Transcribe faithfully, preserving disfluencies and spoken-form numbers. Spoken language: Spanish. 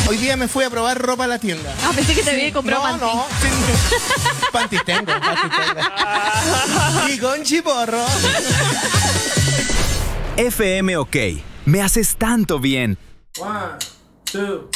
Hoy día me fui a probar ropa a la tienda. Ah, pensé que te había comprado No, panty. no. Sí. Panties tengo, panties tengo. Y con chiporro. F M OK. Me haces tanto bien. One, two.